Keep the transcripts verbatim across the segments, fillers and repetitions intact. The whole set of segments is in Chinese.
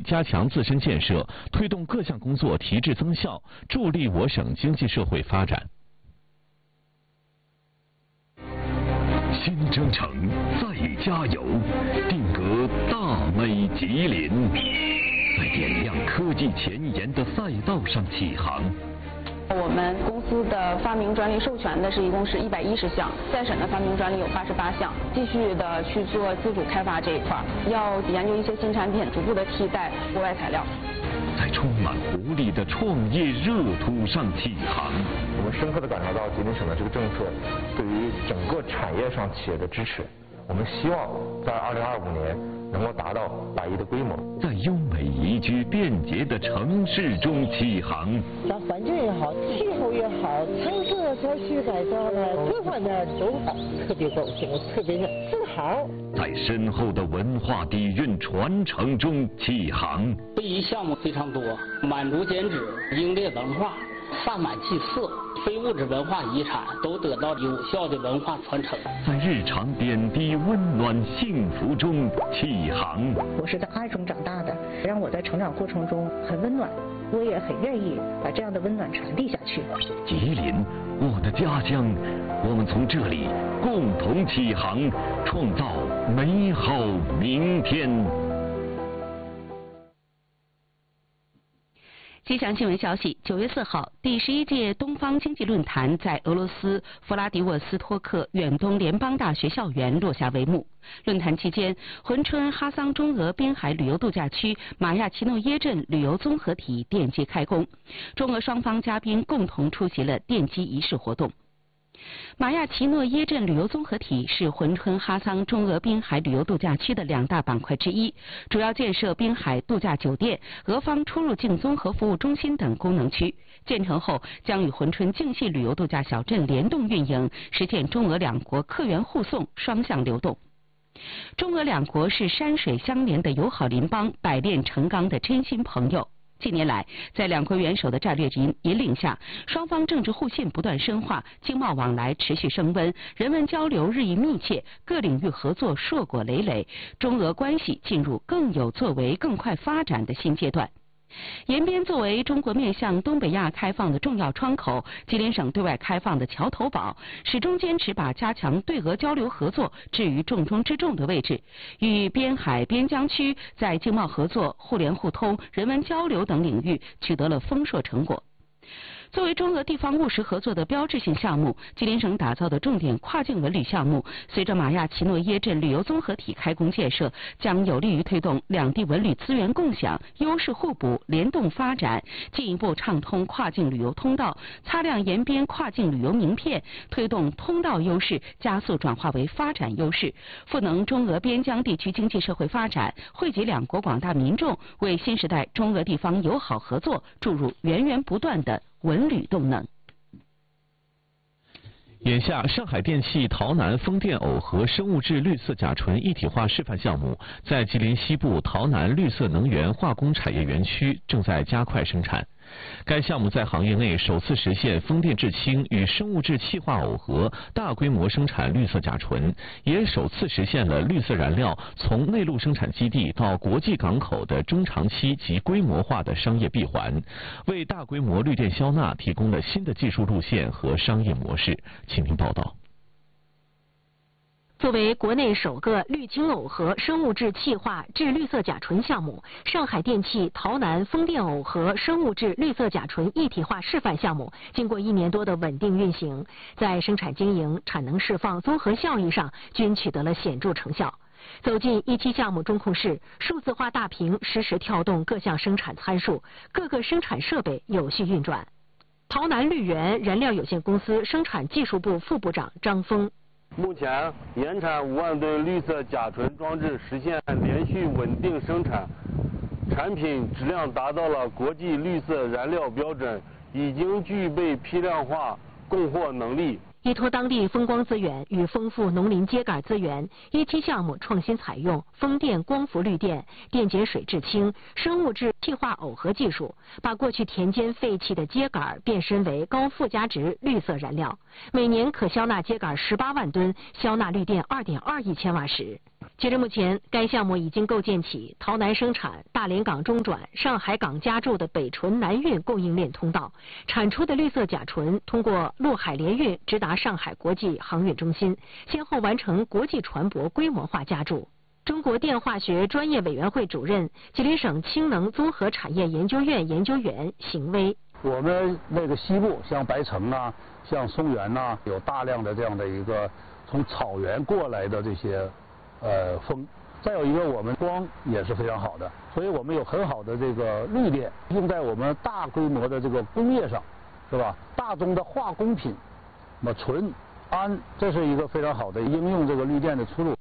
加强自身建设，推动各项工作提质增效，助力我省经济社会发展。新征程再加油，定格大美吉林，在点亮科技前沿的赛道上起航。 我们公司的发明专利授权的是一共是一百一十项，在审的发明专利有八十八项，继续的去做自主开发这一块，要研究一些新产品，逐步的替代国外材料。 在充满活力的创业热土上起航。 我们深刻地感受到吉林省的这个政策对于整个产业上企业的支持。我们希望在二零二五年能够达到百亿的规模。 在优美宜居、便捷的城市中起航。 咱环境也好，气候也好，城市的小区改造的各方面都好，特别高兴，特别自豪。 在深厚的文化底蕴传承中起航。 非遗项目非常多，满族剪纸、英烈文化、萨满祭祀、非物质文化遗产都得到有效的文化传承。 在日常点滴温暖幸福中起航。 我是在爱中长大的，让我在成长过程中很温暖，我也很愿意把这样的温暖传递下去。 吉林，我的家乡，我们从这里共同起航，创造美好明天。 吉祥新闻消息：九月四号，第十一届东方经济论坛在俄罗斯弗拉迪沃斯托克远东联邦大学校园落下帷幕。论坛期间，珲春哈桑中俄滨海旅游度假区马亚奇诺耶镇旅游综合体奠基开工，中俄双方嘉宾共同出席了奠基仪式活动。马亚奇诺耶镇旅游综合体是珲春哈桑中俄滨海旅游度假区的两大板块之一，主要建设滨海度假酒店、俄方出入境综合服务中心等功能区。建成后，将与珲春境系旅游度假小镇联动运营，实现中俄两国客源互送、双向流动。中俄两国是山水相连的友好邻邦，百炼成钢的真心朋友。近年来，在两国元首的战略引引领下，双方政治互信不断深化，经贸往来持续升温，人文交流日益密切，各领域合作硕果累累，中俄关系进入更有作为、更快发展的新阶段。延边作为中国面向东北亚开放的重要窗口，吉林省对外开放的桥头堡，始终坚持把加强对俄交流合作置于重中之重的位置，与边海边疆区在经贸合作、互联互通、人文交流等领域取得了丰硕成果。作为中俄地方务实合作的标志性项目，吉林省打造的重点跨境文旅项目，随着马亚奇诺耶镇旅游综合体开工建设，将有利于推动两地文旅资源共享、优势互补、联动发展，进一步畅通跨境旅游通道，擦亮延边跨境旅游名片，推动通道优势加速转化为发展优势，赋能中俄边疆地区经济社会发展，惠及两国广大民众，为新时代中俄地方友好合作注入源源不断的文旅动能。 眼下，上海电气陶南风电耦合生物质绿色甲醇一体化示范项目在吉林西部陶南绿色能源化工产业园区正在加快生产。该项目在行业内首次实现风电制氢与生物质气化耦合，大规模生产绿色甲醇，也首次实现了绿色燃料从内陆生产基地到国际港口的中长期及规模化的商业闭环，为大规模绿电消纳提供了新的技术路线和商业模式。请听报道。 作为国内首个绿氢耦合生物质气化至绿色甲醇项目，上海电气陶南风电耦合生物质绿色甲醇一体化示范项目，经过一年多的稳定运行，在生产经营、产能释放、综合效益上均取得了显著成效。走进一期项目中控室，数字化大屏实时调动各项生产参数，各个生产设备有序运转。陶南绿源燃料有限公司生产技术部副部长张峰。 目前，年产五万吨绿色甲醇装置实现连续稳定生产，产品质量达到了国际绿色燃料标准，已经具备批量化供货能力。 依托当地风光资源与丰富农林秸秆资源，一期项目创新采用风电光伏绿电、电解水制氢、生物质气化耦合技术，把过去田间废弃的秸秆变身为高附加值绿色燃料，每年可消纳秸秆十八万吨，消纳绿电二点二亿千瓦时。 截至目前，该项目已经构建起洮南生产、大连港中转、上海港加注的北醇南运供应链通道，产出的绿色甲醇通过陆海联运直达上海国际航运中心，先后完成国际船舶规模化加注。中国电化学专业委员会主任、吉林省氢能综合产业研究院研究员邢威： 我们那个西部，像白城啊，像松原呐、啊，有大量的这样的一个从草原过来的这些。呃，风，再有一个我们光也是非常好的，所以我们有很好的这个绿电用在我们大规模的这个工业上，是吧？大宗的化工品，那么醇、氨，这是一个非常好的应用这个绿电的出路。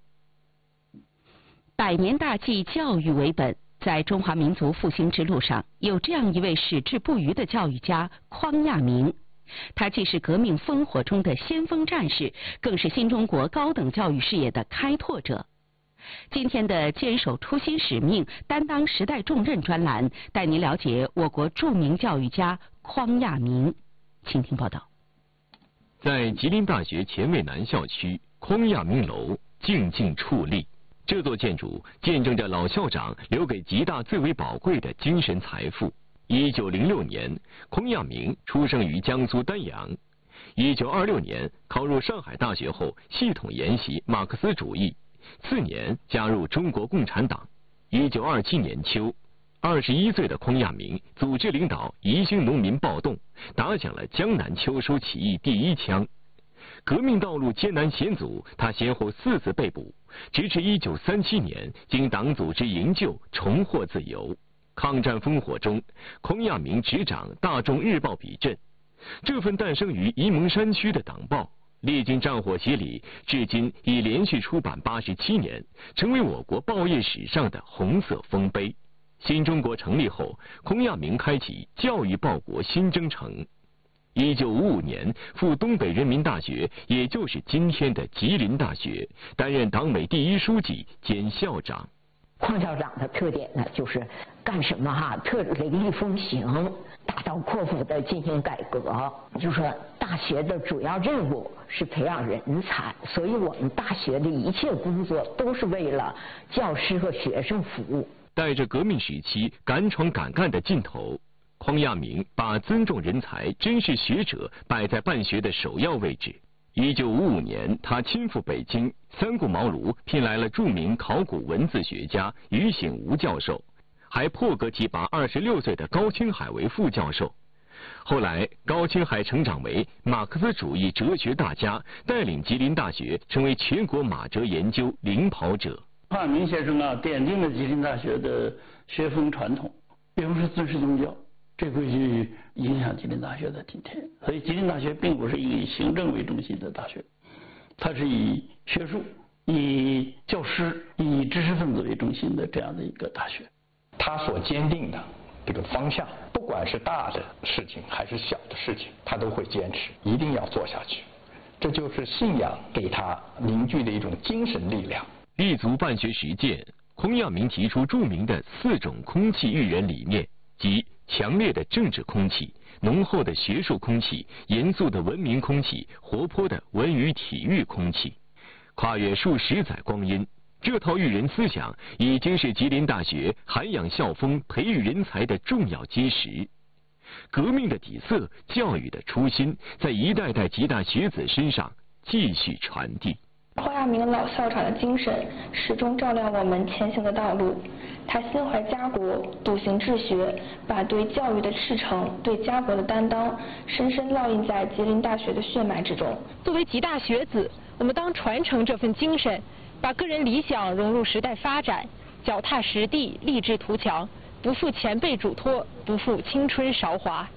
百年大计，教育为本。在中华民族复兴之路上，有这样一位矢志不渝的教育家匡亚明。他既是革命烽火中的先锋战士，更是新中国高等教育事业的开拓者。今天的坚守初心使命、担当时代重任专栏，带您了解我国著名教育家匡亚明。请听报道。 在吉林大学前卫南校区，匡亚明楼静静矗立。这座建筑见证着老校长留给吉大最为宝贵的精神财富。一九零六年，匡亚明出生于江苏丹阳。一九二六年考入上海大学后，系统研习马克思主义。次年加入中国共产党。一九二七年秋，二十一岁的匡亚明组织领导宜兴农民暴动，打响了江南秋收起义第一枪。革命道路艰难险阻，他先后四次被捕，直至一九三七年经党组织营救重获自由。抗战烽火中，匡亚明执掌《大众日报》笔阵，这份诞生于沂蒙山区的党报，历经战火洗礼，至今已连续出版八十七年，成为我国报业史上的红色丰碑。新中国成立后，匡亚明开启教育报国新征程。一九五五年赴东北人民大学，也就是今天的吉林大学，担任党委第一书记兼校长。 匡校长的特点呢，就是干什么哈、啊，特雷厉风行，大刀阔斧的进行改革。就说大学的主要任务是培养人才，所以我们大学的一切工作都是为了教师和学生服务。 带着革命时期敢闯敢干的劲头，匡亚明把尊重人才、珍视学者摆在办学的首要位置。一九五五年，他亲赴北京，三顾茅庐聘来了著名考古文字学家于醒吾教授，还破格提拔二十六岁的高青海为副教授。后来，高青海成长为马克思主义哲学大家，带领吉林大学成为全国马哲研究领跑者。 匡亚明先生啊，奠定了吉林大学的学风传统，并不是尊师重教。这会去影响吉林大学的今天，所以吉林大学并不是以行政为中心的大学，它是以学术、以教师、以知识分子为中心的这样的一个大学。 他所坚定的这个方向，不管是大的事情还是小的事情，他都会坚持，一定要做下去。这就是信仰给他凝聚的一种精神力量。 立足办学实践，匡亚明提出著名的四种空气育人理念，即强烈的政治空气、浓厚的学术空气、严肃的文明空气、活泼的文娱体育空气。跨越数十载光阴，这套育人思想已经是吉林大学涵养校风、培育人才的重要基石。革命的底色、教育的初心，在一代代吉大学子身上继续传递。 匡亚明老校长的精神始终照亮我们前行的道路。他心怀家国，笃行治学，把对教育的赤诚、对家国的担当，深深烙印在吉林大学的血脉之中。 作为吉大学子，我们当传承这份精神，把个人理想融入时代发展，脚踏实地，立志图强，不负前辈嘱托，不负青春韶华。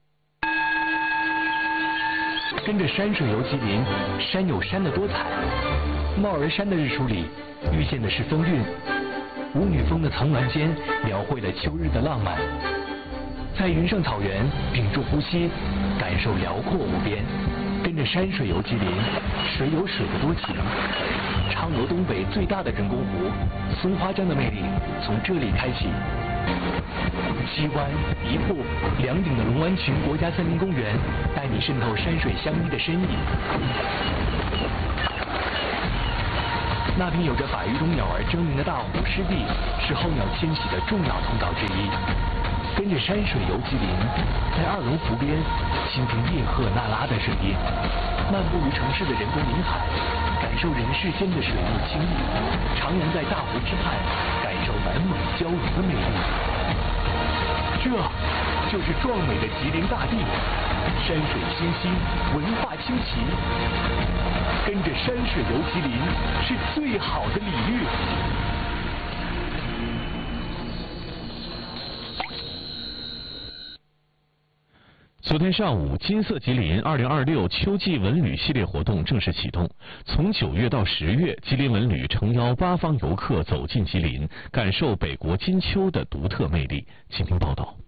跟着山水游吉林，山有山的多彩。帽儿山的日出里，遇见的是风韵。舞女峰的层峦间，描绘了秋日的浪漫。在云上草原，屏住呼吸，感受辽阔无边。跟着山水游吉林，水有水的多情。嫦娥东北最大的人工湖，松花江的魅力从这里开启。西湾、一瀑、两顶的龙湾群国家森林公园，带你渗透山水相依的深意。 那片有着百余种鸟儿争鸣的大湖湿地，是候鸟迁徙的重要通道之一。跟着山水游吉林，在二龙湖边倾听叶赫那拉的声音，漫步于城市的人工林海，感受人世间的水陆清逸，徜徉在大湖之畔，感受南蒙交融的魅力。这就是壮美的吉林大地，山水清新，文化清奇。跟着山水游吉林是最好的礼遇。 昨天上午，金色吉林二零二六秋季文旅系列活动正式启动。从九月到十月，吉林文旅诚邀八方游客走进吉林，感受北国金秋的独特魅力。请听报道。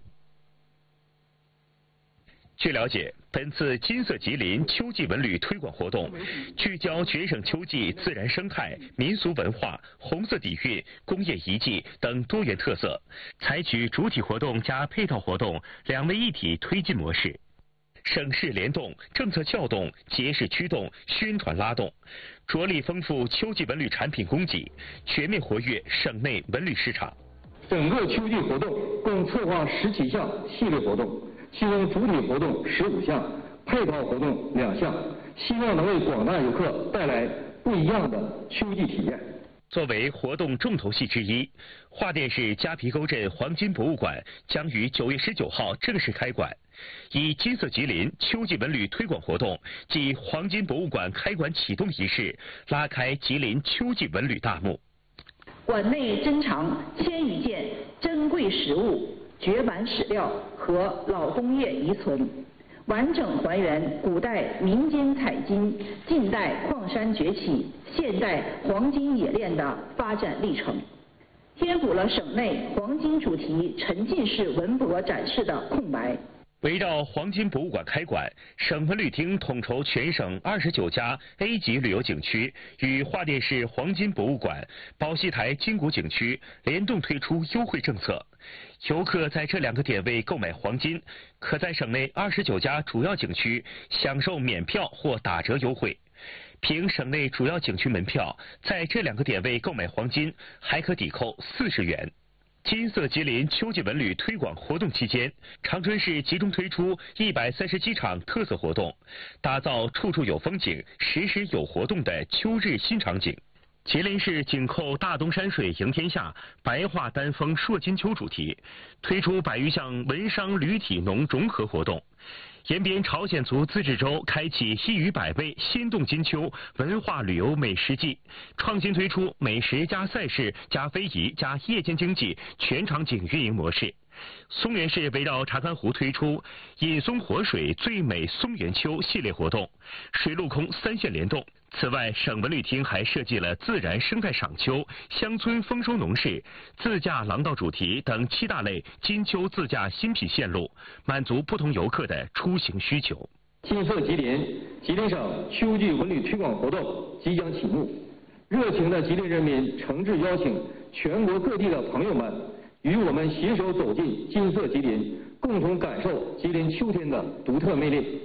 据了解，本次金色吉林秋季文旅推广活动聚焦决胜秋季自然生态、民俗文化、红色底蕴、工业遗迹等多元特色，采取主体活动加配套活动两位一体推进模式，省市联动、政策撬动、节势驱动、宣传拉动，着力丰富秋季文旅产品供给，全面活跃省内文旅市场。 整个秋季活动共策划十几项系列活动，其中主体活动十五项，配套活动两项，希望能为广大游客带来不一样的秋季体验。 作为活动重头戏之一，桦甸市夹皮沟镇黄金博物馆将于九月十九号正式开馆，以金色吉林秋季文旅推广活动暨黄金博物馆开馆启动仪式，拉开吉林秋季文旅大幕。 馆内珍藏千余件珍贵实物、绝版史料和老工业遗存，完整还原古代民间采金、近代矿山崛起、现代黄金冶炼的发展历程，填补了省内黄金主题沉浸式文博展示的空白。 围绕黄金博物馆开馆，省文旅厅统筹全省二十九家 A 级旅游景区与桦甸市黄金博物馆、宝溪台金谷景区联动推出优惠政策。游客在这两个点位购买黄金，可在省内二十九家主要景区享受免票或打折优惠。凭省内主要景区门票，在这两个点位购买黄金，还可抵扣四十元。金色吉林秋季文旅推广活动期间，长春市集中推出一百三十七场特色活动，打造处处有风景、时时有活动的秋日新场景。吉林市紧扣大东山水迎天下、白桦丹枫烁金秋主题，推出百余项文商旅体农融合活动。延边朝鲜族自治州开启一鱼百味心动金秋文化旅游美食季，创新推出美食加赛事加非遗加夜间经济全场景运营模式。松原市围绕查干湖推出饮松活水最美松原秋系列活动，水陆空三线联动。此外，省文旅厅还设计了自然生态赏秋、乡村丰收农事、自驾廊道主题等七大类金秋自驾新品线路，满足不同游客的出行需求。 金色吉林，吉林省秋季文旅推广活动即将启幕，热情的吉林人民诚挚邀请全国各地的朋友们与我们携手走进金色吉林，共同感受吉林秋天的独特魅力。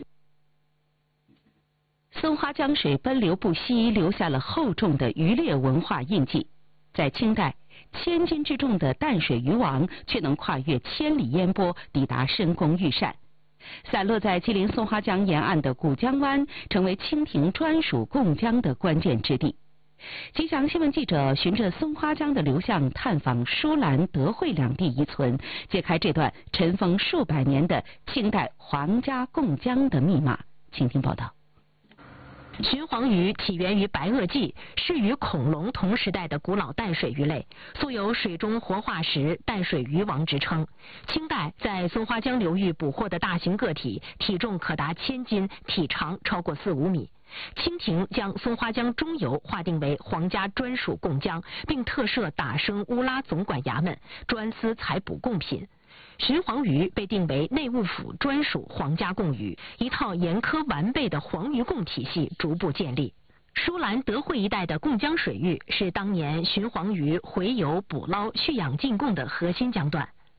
松花江水奔流不息，留下了厚重的渔猎文化印记。在清代，千斤之重的淡水渔网却能跨越千里烟波，抵达深宫御膳。散落在吉林松花江沿岸的古江湾，成为清廷专属供江的关键之地。吉祥新闻记者循着松花江的流向，探访舒兰、德惠两地遗存，揭开这段尘封数百年的清代皇家供江的密码。请听报道。 鲟黄鱼起源于白垩纪，是与恐龙同时代的古老淡水鱼类，素有水中活化石、淡水鱼王之称。清代在松花江流域捕获的大型个体，体重可达千斤，体长超过四五米。清廷将松花江中游划定为皇家专属供江，并特设打生乌拉总管衙门，专司采捕贡品。鲟黄鱼被定为内务府专属皇家贡鱼，一套严苛完备的黄鱼贡体系逐步建立。舒兰、德惠一带的供江水域是当年鲟黄鱼洄游、捕捞、蓄养进贡的核心江段。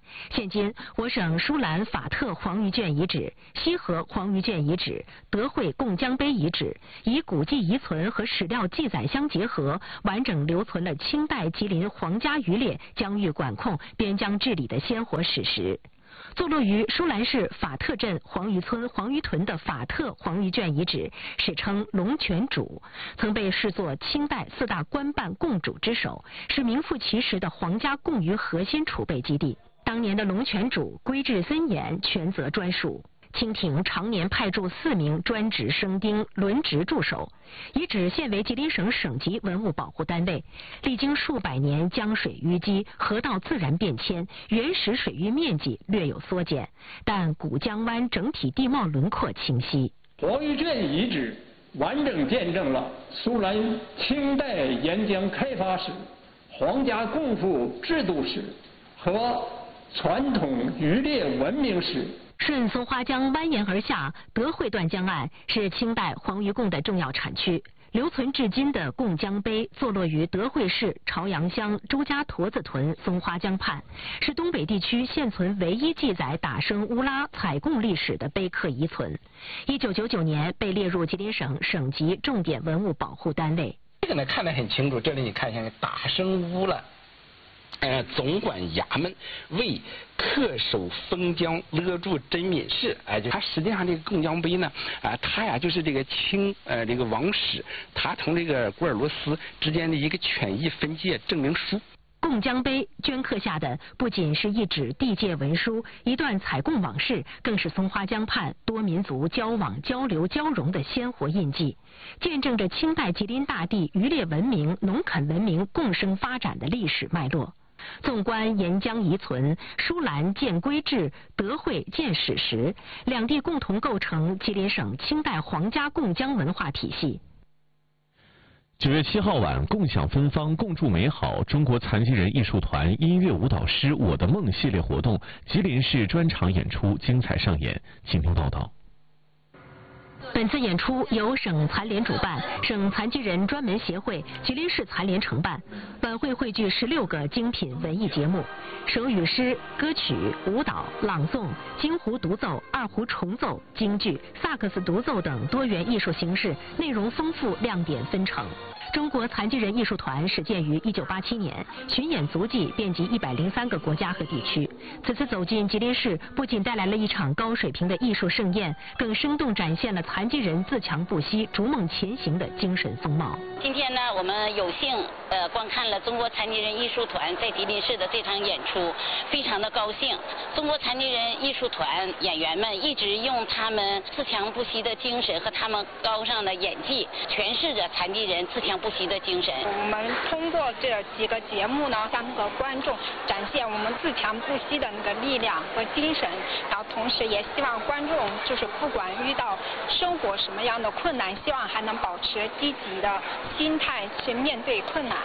现今，我省舒兰法特黄鱼卷遗址、西河黄鱼卷遗址、德惠贡江碑遗址，以古迹遗存和史料记载相结合，完整留存了清代吉林皇家渔猎、疆域管控、边疆治理的鲜活史实。坐落于舒兰市法特镇黄鱼村黄鱼屯的法特黄鱼卷遗址，史称龙泉渚，曾被视作清代四大官办贡渚之首，是名副其实的皇家贡鱼核心储备基地。当年的龙泉渚规制森严，权责专属。清廷常年派驻四名专职生丁轮值驻守，遗址现为吉林省省级文物保护单位。历经数百年江水淤积、河道自然变迁，原始水域面积略有缩减，但古江湾整体地貌轮廓清晰。 黄鱼卷遗址完整见证了舒兰清代沿江开发史、皇家贡赋制度史和传统渔猎文明史。 顺松花江蜿蜒而下，德惠段江岸是清代黄鱼贡的重要产区。留存至今的贡江碑坐落于德惠市朝阳乡周家坨子屯松花江畔，是东北地区现存唯一记载打生乌拉采贡历史的碑刻遗存。一九九九年被列入吉林省省级重点文物保护单位。 这个呢看得很清楚，这里你看一下打生乌拉。呃，总管衙门为恪守封疆勒住真敏氏，哎、呃，就它实际上这个贡江碑呢，啊、呃，它呀就是这个清呃这个王室，它同这个古尔罗斯之间的一个权益分界证明书。 贡江碑镌刻下的不仅是一纸地界文书，一段采贡往事，更是松花江畔多民族交往、交流、交融的鲜活印记，见证着清代吉林大地渔猎文明、农垦文明共生发展的历史脉络。纵观沿江遗存，舒兰建规制，德惠建史实，两地共同构成吉林省清代皇家贡江文化体系。 九月七号晚，共享芬芳，共筑美好。中国残疾人艺术团音乐舞蹈师我的梦系列活动，吉林市专场演出精彩上演。请听报道。 本次演出由省残联主办，省残疾人专门协会、吉林市残联承办。晚会汇聚十六个精品文艺节目，手语诗、歌曲、舞蹈、朗诵、京胡独奏、二胡重奏、京剧、萨克斯独奏等多元艺术形式，内容丰富，亮点纷呈。中国残疾人艺术团始建于一九八七年，巡演足迹遍及一百零三个国家和地区。此次走进吉林市，不仅带来了一场高水平的艺术盛宴，更生动展现了残疾人自强不息、逐梦前行的精神风貌。 今天呢，我们有幸呃观看了中国残疾人艺术团在吉林市的这场演出，非常的高兴。中国残疾人艺术团演员们一直用他们自强不息的精神和他们高尚的演技，诠释着残疾人自强不息的精神。 我们通过这几个节目呢，向那个观众展现我们自强不息的那个力量和精神，然后同时也希望观众就是不管遇到生活什么样的困难，希望还能保持积极的心态去面对困难。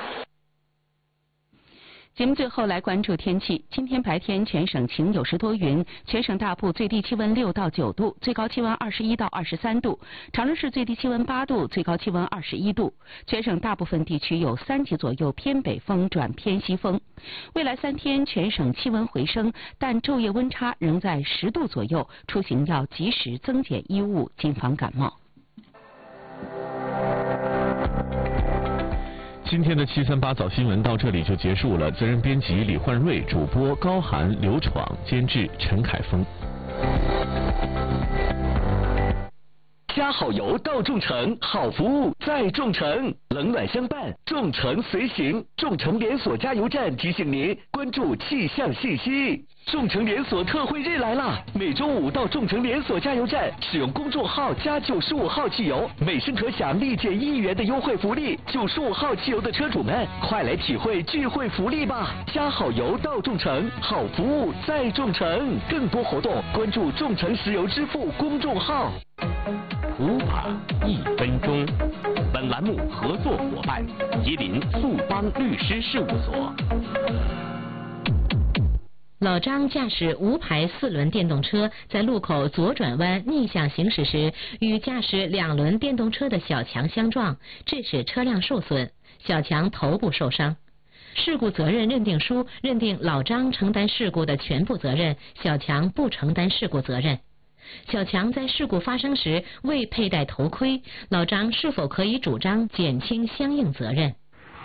节目最后来关注天气。今天白天全省晴有时多云，全省大部最低气温六到九度，最高气温二十一到二十三度。长春市最低气温八度，最高气温二十一度。全省大部分地区有三级左右偏北风转偏西风。未来三天全省气温回升，但昼夜温差仍在十度左右，出行要及时增减衣物，谨防感冒。 今天的七三八早新闻到这里就结束了。责任编辑李焕瑞，主播高涵、刘闯，监制陈凯峰。 加好油到众诚，好服务在众诚，冷暖相伴，众诚随行。众诚连锁加油站提醒您关注气象信息。众诚连锁特惠日来啦！每周五到众诚连锁加油站使用公众号加九十五号汽油，每升可享立减一元的优惠福利。九十五号汽油的车主们，快来体会聚会福利吧！加好油到众诚，好服务在众诚。更多活动关注众诚石油支付公众号。 普法一分钟。本栏目合作伙伴：吉林富邦律师事务所。 老张驾驶无牌四轮电动车在路口左转弯逆向行驶时，与驾驶两轮电动车的小强相撞，致使车辆受损，小强头部受伤。 事故责任认定书认定老张承担事故的全部责任，小强不承担事故责任。小强在事故发生时未佩戴头盔，老张是否可以主张减轻相应责任？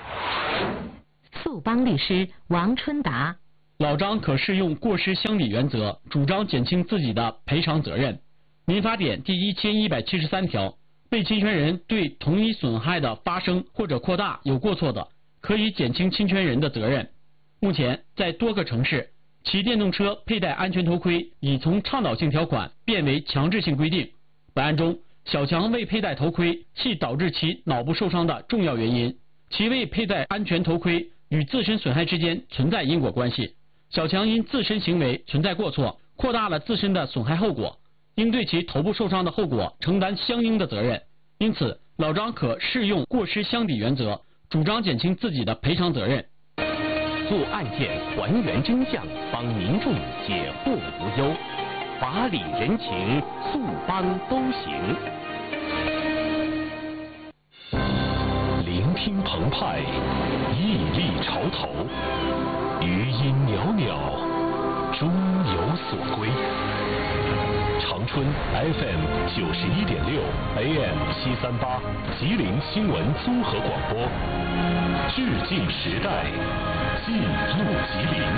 速帮律师王春达： 老张可适用过失相抵原则，主张减轻自己的赔偿责任。民法典第一千一百七十三条，被侵权人对同一损害的发生或者扩大有过错的，可以减轻侵权人的责任。目前，在多个城市，骑电动车佩戴安全头盔已从倡导性条款变为强制性规定。本案中，小强未佩戴头盔系导致其脑部受伤的重要原因，其未佩戴安全头盔与自身损害之间存在因果关系。小强因自身行为存在过错，扩大了自身的损害后果，应对其头部受伤的后果承担相应的责任。因此，老张可适用过失相抵原则，主张减轻自己的赔偿责任。 做案件还原真相，帮民众解惑无忧，法理人情，速帮都行。 聆听澎湃，屹立潮头，余音袅袅，终有所归。长春 F M 九十一点六 A M 七三八，吉林新闻综合广播，致敬时代，记录吉林。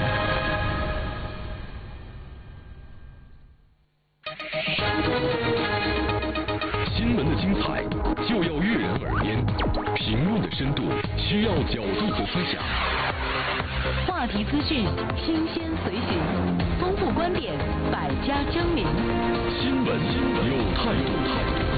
新闻的精彩就要悦人耳边，评论的深度需要角度和思想。 话题资讯新鲜随行，丰富观点，百家争鸣。 新闻有态度。